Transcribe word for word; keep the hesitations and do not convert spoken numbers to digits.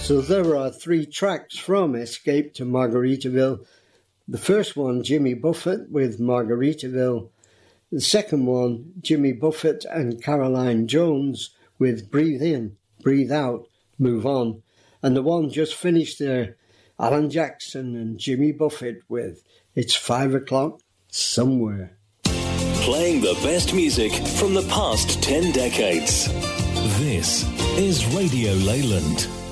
So there are three tracks from Escape to Margaritaville. The first one, Jimmy Buffett with Margaritaville. The second one, Jimmy Buffett and Caroline Jones with Breathe In, Breathe Out, Move On. And the one just finished there, Alan Jackson and Jimmy Buffett with It's Five O'Clock Somewhere. Playing the best music from the past ten decades. This is Radio Leyland.